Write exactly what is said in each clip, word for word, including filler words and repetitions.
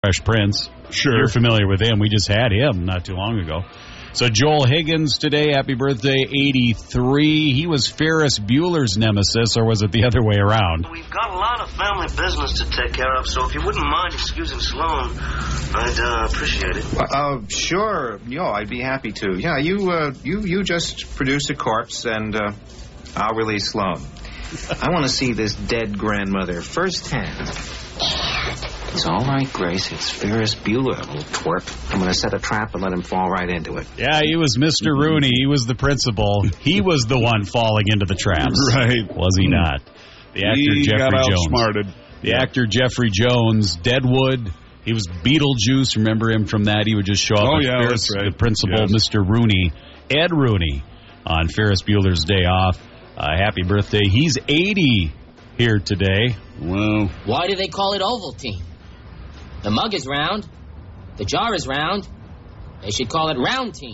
Fresh Prince. Sure. You're familiar with him. We just had him not too long ago. So Joel Higgins today, happy birthday, eighty-three. He was Ferris Bueller's nemesis, or was it the other way around? We've got a lot of family business to take care of, so if you wouldn't mind excusing Sloan, I'd uh, appreciate it. Uh, sure. Yo, I'd be happy to. Yeah, you uh, you, you just produce a corpse, and uh, I'll release Sloan. I want to see this dead grandmother firsthand. It's all right, Grace. It's Ferris Bueller, little twerp. I'm going to set a trap and let him fall right into it. Yeah, he was Mister Rooney. He was the principal. He was the one falling into the traps. Right. Was he not? The actor he Jeffrey got Jones. outsmarted. The yeah. actor Jeffrey Jones, Deadwood. He was Beetlejuice. Remember him from that? He would just show up oh, with yeah, Ferris, that's right. the principal, yes. Mister Rooney, Ed Rooney, on Ferris Bueller's Day Off. Uh, happy birthday. He's eighty here today. Well, why do they call it Ovaltine? The mug is round. The jar is round. They should call it Round Team.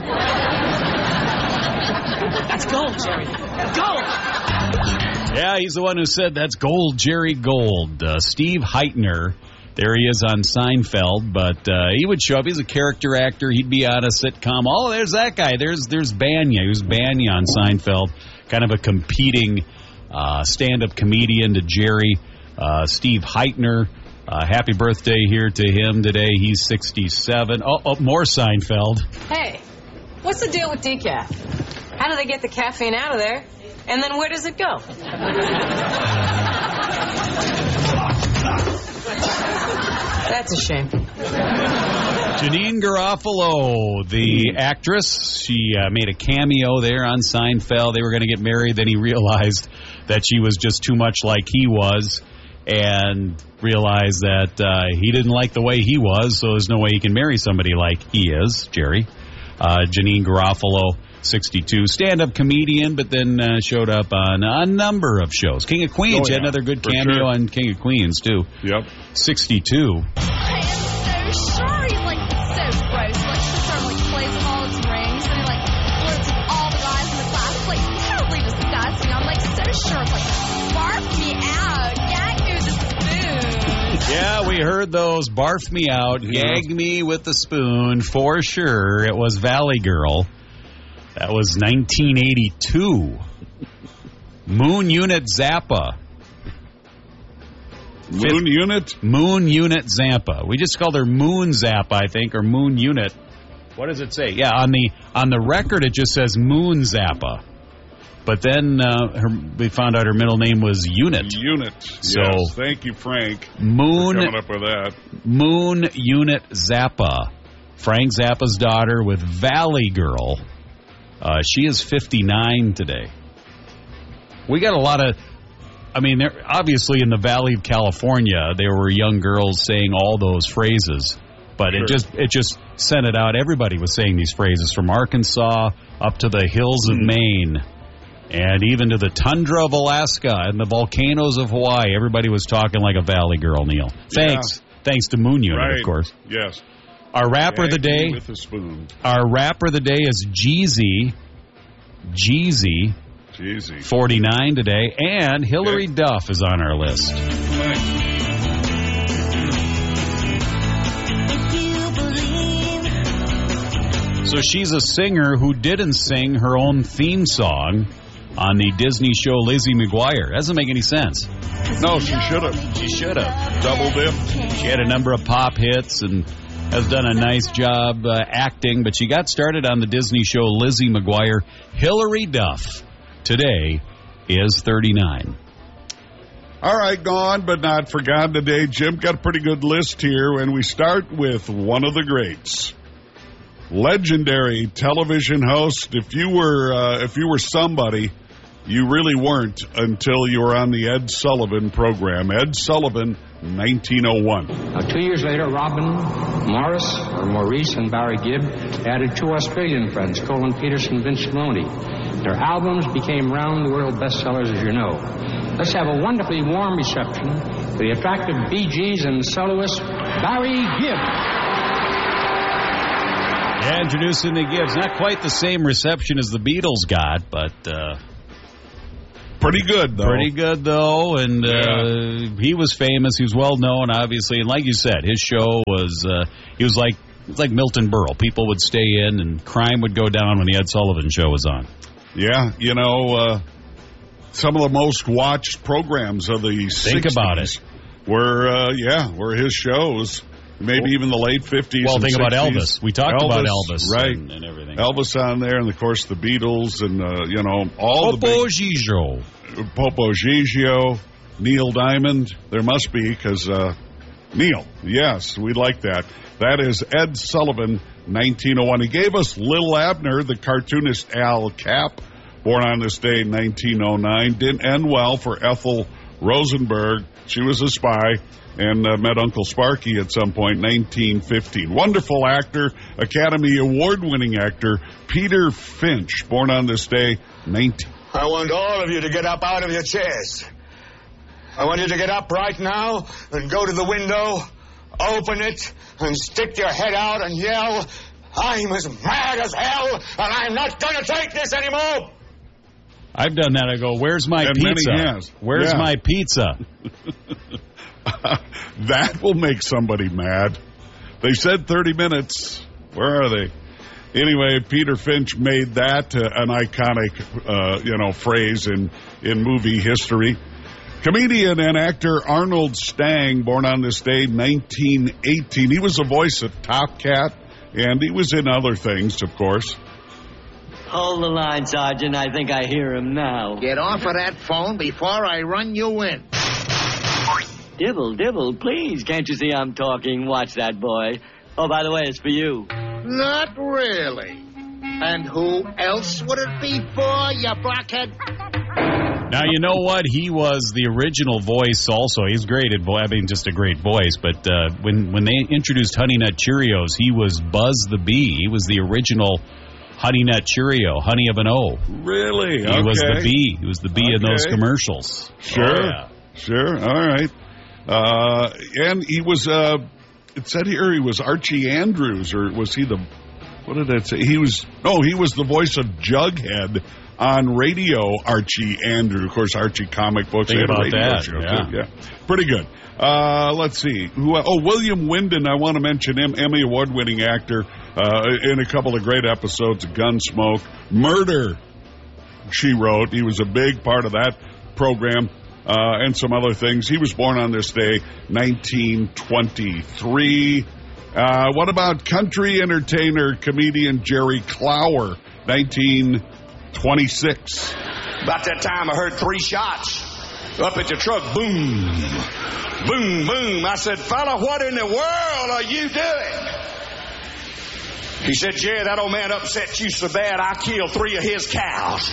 That's gold, Jerry. Gold! Yeah, he's the one who said that's gold, Jerry Gold. Uh, Steve Heitner. There he is on Seinfeld, but uh, he would show up. He's a character actor. He'd be on a sitcom. Oh, there's that guy. There's there's Banya. He was Banya on Seinfeld. Kind of a competing uh, stand-up comedian to Jerry. Uh, Steve Heitner. Uh, happy birthday here to him today. He's sixty-seven. Oh, oh, more Seinfeld. Hey, what's the deal with decaf? How do they get the caffeine out of there? And then where does it go? That's a shame. Janine Garofalo, the actress, she uh, made a cameo there on Seinfeld. They were going to get married. Then he realized that she was just too much like he was, and realized that uh, he didn't like the way he was, so there's no way he can marry somebody like he is, Jerry. Uh, Janine Garofalo, sixty-two, stand-up comedian, but then uh, showed up on a number of shows. King of Queens, oh, yeah, had another good cameo sure. on King of Queens, too. Yep. sixty-two. I am so sure he's like so gross. Like she sort of like plays with all his rings and he like flirts with all the guys in the class. It's like totally disgusting. I'm like so sure it's like barf me out, gag me with a spoon. Yeah, we heard those. Barf me out, gag me with the spoon, for sure. It was Valley Girl. That was nineteen eighty-two. Moon Unit Zappa. Moon Unit? Moon Unit Zappa. We just called her Moon Zappa, I think, or Moon Unit. What does it say? Yeah, on the on the record it just says Moon Zappa. But then uh, her, we found out her middle name was Unit. Unit. So yes. Thank you, Frank. Moon for coming up with that. Moon Unit Zappa. Frank Zappa's daughter with Valley Girl. Uh, she is fifty-nine today. We got a lot of, I mean, obviously in the Valley of California, there were young girls saying all those phrases, but sure. it just it just sent it out. Everybody was saying these phrases from Arkansas up to the hills of mm. Maine, and even to the tundra of Alaska and the volcanoes of Hawaii. Everybody was talking like a Valley Girl, Neil. Thanks, yeah. thanks to Moon Unit, right. of course. Yes. Our rapper of the day. With a spoon. Our rapper of the day is Jeezy. Jeezy. Jeezy. forty-nine today. And Hillary okay. Duff is on our list. So she's a singer who didn't sing her own theme song on the Disney show Lizzie McGuire. Doesn't make any sense. No, she should have. She should have. Double dip. She had a number of pop hits and has done a nice job uh, acting, but she got started on the Disney show Lizzie McGuire. Hillary Duff today is thirty-nine. All right, gone but not forgotten today. Jim got a pretty good list here, and we start with one of the greats. Legendary television host. If you were uh, if you were somebody, you really weren't until you were on the Ed Sullivan program. Ed Sullivan, nineteen oh one. Now, two years later, Robin Morris, or Maurice, and Barry Gibb added two Australian friends, Colin Peterson and Vince Maloney. Their albums became round-the-world bestsellers, as you know. Let's have a wonderfully warm reception for the attractive Bee Gees and soloist Barry Gibb. Yeah, introducing the Gibbs. Not quite the same reception as the Beatles got, but uh, Pretty good, though. Pretty good, though, and uh, Yeah. he was famous. He was well known, obviously, and like you said, his show was uh, he was like it's like Milton Berle. People would stay in, and crime would go down when the Ed Sullivan Show was on. Yeah, you know, uh, some of the most watched programs of the Think sixties about it. were, uh, yeah, were his shows. Maybe even the late fifties. Well, and think about sixties. Elvis. We talked Elvis, about Elvis, right? and, and everything. Elvis on there, and of course the Beatles, and uh, you know all the Popo big, Gigio. Popo Gigio, Neil Diamond. There must be because uh, Neil. Yes, we like that. That is Ed Sullivan, nineteen oh one. He gave us Lil Abner, the cartoonist Al Cap, born on this day, nineteen oh nine. Didn't end well for Ethel Rosenberg. She was a spy and uh, met Uncle Sparky at some point, nineteen fifteen. Wonderful actor, Academy Award-winning actor, Peter Finch, born on this day, nineteen. I want all of you to get up out of your chairs. I want you to get up right now and go to the window, open it, and stick your head out and yell, I'm as mad as hell, and I'm not going to take this anymore. I've done that. I go, where's my And pizza? many has. Where's Yeah. my pizza? That will make somebody mad. They said thirty minutes. Where are they? Anyway, Peter Finch made that uh, an iconic, uh, you know, phrase in, in movie history. Comedian and actor Arnold Stang, born on this day, nineteen eighteen. He was the voice of Top Cat, and he was in other things, of course. Hold the line, Sergeant. I think I hear him now. Get off of that phone before I run you in. Dibble, dibble, please. Can't you see I'm talking? Watch that, boy. Oh, by the way, it's for you. Not really. And who else would it be for, you blockhead? Now, you know what? He was the original voice also. He's great at voice. I mean, just a great voice. But uh, when, when they introduced Honey Nut Cheerios, he was Buzz the Bee. He was the original Honey Nut Cheerio, Honey of an O. Really? He Okay. was the bee. He was the bee in those Okay. commercials. Sure. Oh, yeah. Sure. All right. Uh, and he was, uh, it said here he was Archie Andrews, or was he the, what did it say? He was, no, he was the voice of Jughead on radio, Archie Andrews. Of course, Archie comic books. Think They had a about radio that, show, yeah. too. Yeah. Pretty good. Uh, let's see. Who? Oh, William Wyndon. I want to mention him, Emmy Award-winning actor uh, in a couple of great episodes of Gunsmoke. Murder, She Wrote. He was a big part of that program. Uh, and some other things. He was born on this day, nineteen twenty-three. Uh, what about country entertainer, comedian Jerry Clower, nineteen twenty-six? About that time, I heard three shots up at the truck. Boom. Boom, boom. I said, fella, what in the world are you doing? He said, Jerry, that old man upset you so bad I killed three of his cows.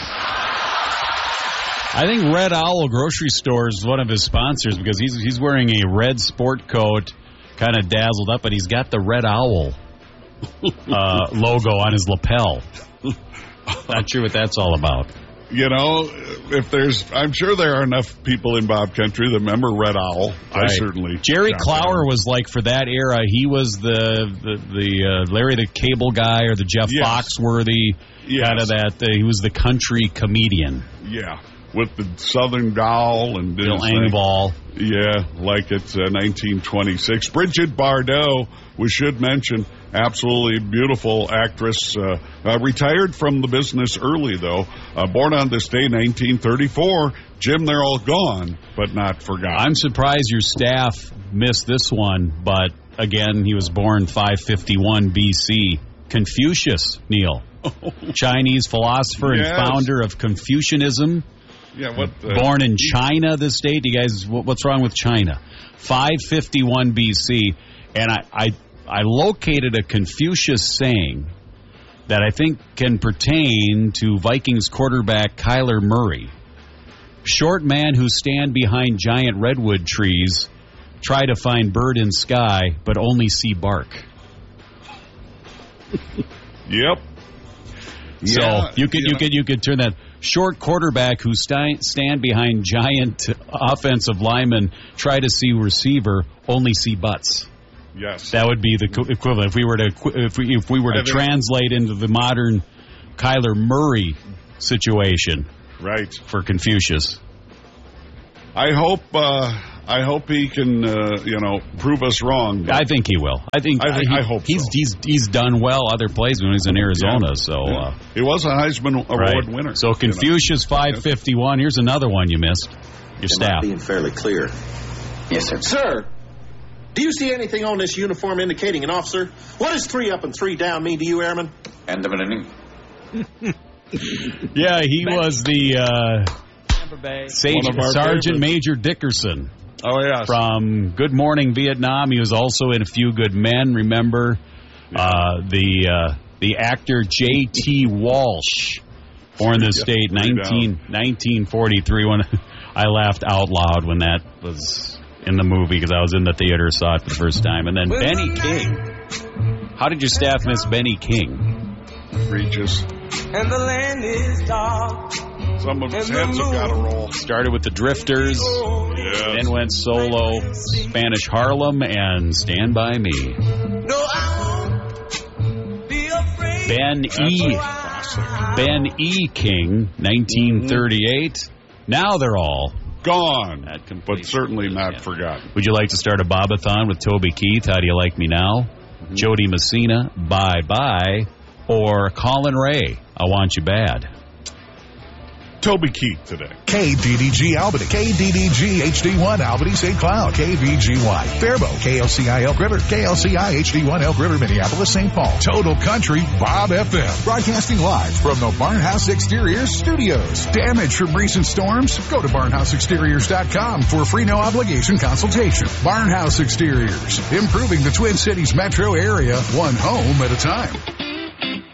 I think Red Owl Grocery Store is one of his sponsors because he's he's wearing a red sport coat, kind of dazzled up, but he's got the Red Owl uh, logo on his lapel. Not sure what that's all about. You know, if there's, I'm sure there are enough people in Bob Country that remember Red Owl. I Right. certainly. Jerry shot Clower that. was like, for that era, he was the the, the uh, Larry the Cable Guy or the Jeff Yes. Foxworthy, Yes. kind of that. Uh, he was the country comedian. Yeah, with the Southern Doll and Bill his thing. Engvall. Yeah, like it's uh, nineteen twenty-six. Bridget Bardot, we should mention, absolutely beautiful actress. Uh, uh, retired from the business early, though. Uh, born on this day, nineteen thirty-four. Jim, they're all gone, but not forgotten. I'm surprised your staff missed this one, but again, he was born five fifty-one B C. Confucius, Neil. Chinese philosopher Yes. and founder of Confucianism. yeah, what? The, Born in China, this date. You guys, what- what's wrong with China? five fifty-one B C. And I, I, I located a Confucius saying that I think can pertain to Vikings quarterback Kyler Murray. Short man who stand behind giant redwood trees, try to find bird in sky, but only see bark. Yep. So Yeah, you could you you know. could you could turn that short quarterback who stand stand behind giant offensive linemen, try to see receiver, only see butts. Yes. That would be the co- equivalent if we were to equi- if we if we were to I think- translate into the modern Kyler Murray situation Right. for Confucius. I hope uh, I hope he can, uh, you know, prove us wrong. I think he will. I think. I, think, he, I hope he's, so. he's he's done well other places when he was in Arizona. Yeah. So Yeah. uh, he was a Heisman Award right. winner. So Confucius you know. five fifty-one. Here's another one you missed. Your staff. Being fairly clear. Yes, sir. Sir, do you see anything on this uniform indicating an officer? What does three up and three down mean to you, Airman? End of an inning. Yeah, he was the uh, Sage, Sergeant favorites. Major Dickerson. Oh, yes. From Good Morning Vietnam. He was also in A Few Good Men. Remember yeah. uh, the uh, the actor J T Walsh, born in the Yeah, state nineteen, nineteen forty-three. When I laughed out loud when that was in the movie because I was in the theater, saw it for the first time. And then Benny King. How did your staff miss Benny King? Regis. And the land is dark. Some of his heads have got to roll. Started with the Drifters, yes. then went solo, Spanish Harlem, and Stand By Me. No, I won't be afraid. Ben That's E. Classic. Ben E. King, nineteen thirty-eight. Now they're all gone, at complete but certainly not yeah. forgotten. Would you like to start a Bobathon with Toby Keith? How do you like me now? Mm-hmm. Jody Messina, Bye Bye, or Colin Ray, I Want You Bad. Toby Keith today. K D D G Albany, K D D G H D one Albany Saint Cloud, K V G Y Faribault, K L C I Elk River, K L C I H D one Elk River, Minneapolis, Saint Paul. Total Country Bob F M, broadcasting live from the Barnhouse Exteriors studios. Damage from recent storms? Go to barnhouse exteriors dot com for a free no obligation consultation. Barnhouse Exteriors, improving the Twin Cities metro area one home at a time.